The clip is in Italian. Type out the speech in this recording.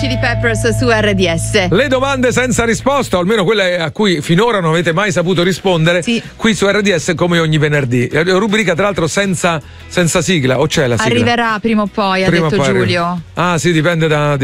Chili Peppers su RDS. Le domande senza risposta, o almeno quelle a cui finora non avete mai saputo rispondere, sì, qui su RDS come ogni venerdì. Rubrica tra l'altro senza sigla, o c'è la sigla? Arriverà prima o poi, ha detto Giulio. Ah sì, dipende